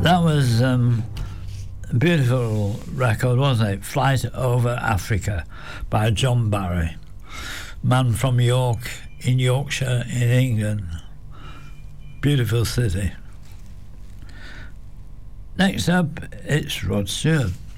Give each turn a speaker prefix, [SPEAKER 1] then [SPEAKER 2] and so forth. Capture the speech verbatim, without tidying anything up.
[SPEAKER 1] That was um, a beautiful record, wasn't it? Flight Over Africa by John Barry, man from York in Yorkshire in England. Beautiful city. Next up, it's Rod Stewart.